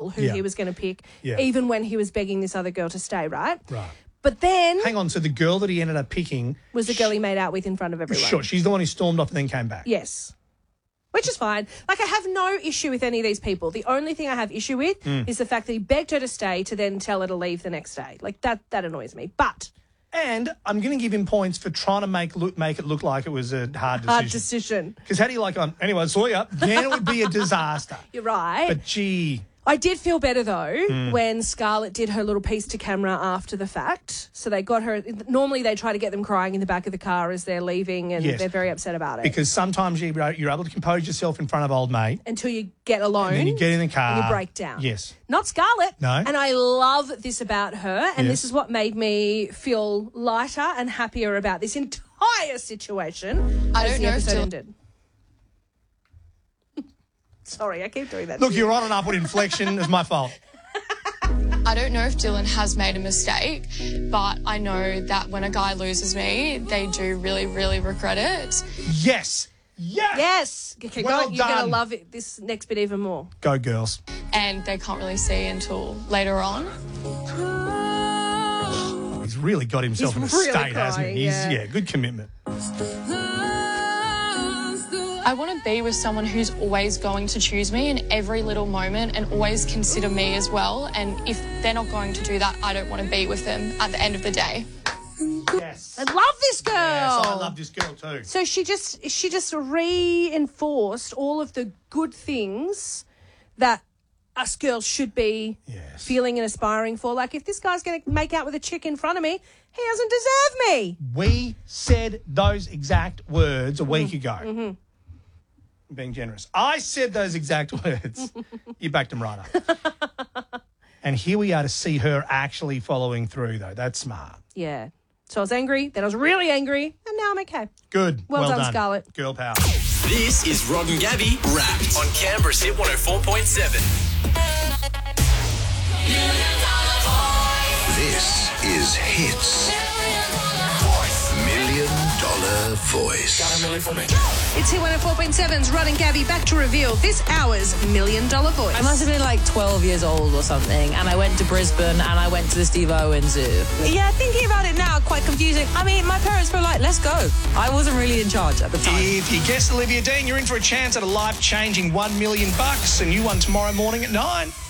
girl who he was going to pick, even when he was begging this other girl to stay, right? Right. But then... Hang on, so the girl that he ended up picking... was the girl he made out with in front of everyone. Sure, she's the one who stormed off and then came back. Yes. Which is fine. Like, I have no issue with any of these people. The only thing I have issue with is the fact that he begged her to stay to then tell her to leave the next day. Like, that annoys me. But... And I'm going to give him points for trying to make it look like it was a hard decision. Hard decision. Because had he anyway, I saw you, then it would be a disaster. You're right. But gee... I did feel better, though, when Scarlett did her little piece to camera after the fact. So they got her... Normally, they try to get them crying in the back of the car as they're leaving, and they're very upset about it. Because sometimes you're able to compose yourself in front of old mate. Until you get alone. And then you get in the car. And you break down. Yes. Not Scarlett. No. And I love this about her, and this is what made me feel lighter and happier about this entire situation. I don't know if Dylan... ended. Sorry, I keep doing that. Look, you're on an upward inflection. It's my fault. I don't know if Dylan has made a mistake, but I know that when a guy loses me, they do really, really regret it. Yes. Yes. Yes. Okay, well you're going to done. love it, this next bit even more. Go, girls. And they can't really see until later on. He's really got himself in a really state, hasn't he? crying, He's, good commitment. I want to be with someone who's always going to choose me in every little moment and always consider me as well. And if they're not going to do that, I don't want to be with them at the end of the day. Yes. I love this girl. Yes, I love this girl too. So she just reinforced all of the good things that us girls should be feeling and aspiring for. Like, if this guy's going to make out with a chick in front of me, he doesn't deserve me. We said those exact words a week ago. Being generous. I said those exact words. You backed them right up. And here we are to see her actually following through, though. That's smart. Yeah. So I was angry, then I was really angry, and now I'm okay. Good. Well done, Scarlett. Girl power. This is Rod and Gabby Wrapped on Canberra's Hit 104.7. This is Hits. $1 Million Voice. It's Hit 104.7's Rod and Gabby back to reveal this hour's $1 Million Voice. I must have been like 12 years old or something, and I went to Brisbane and I went to the Steve Irwin Zoo. Yeah, thinking about it now, quite confusing. I mean, my parents were like, let's go. I wasn't really in charge at the time. If you guessed Olivia Dean, you're in for a chance at a life-changing $1 million, and you won tomorrow morning at 9.